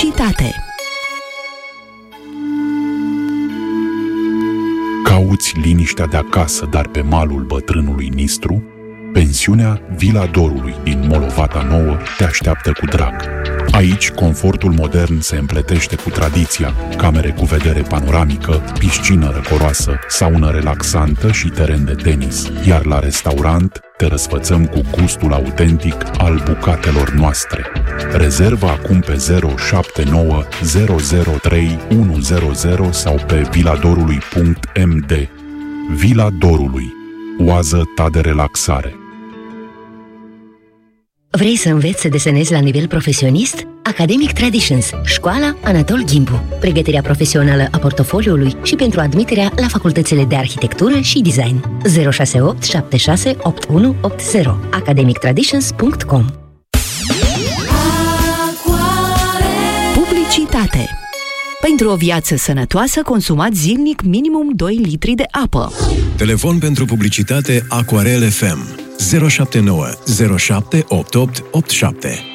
Publicitate. Cauți liniștea de acasă, dar pe malul bătrânului Nistru? Pensiunea Vila Dorului din Molovata Nouă te așteaptă cu drag. Aici, confortul modern se împletește cu tradiția, camere cu vedere panoramică, piscină răcoroasă, saună relaxantă și teren de tenis. Iar la restaurant te răsfățăm cu gustul autentic al bucatelor noastre. Rezervă acum pe 079 003 100 sau pe viladorului.md. Vila Dorului. Oază ta de relaxare. Vrei să înveți să desenezi la nivel profesionist? Academic Traditions, școala Anatol Ghimbu. Pregătirea profesională a portofoliului și pentru admiterea la facultățile de arhitectură și design. 068 76 8180 academictraditions.com. Publicitate. Pentru o viață sănătoasă, consumați zilnic minimum 2 litri de apă. Telefon pentru publicitate Aquarel FM 079 07 88 87.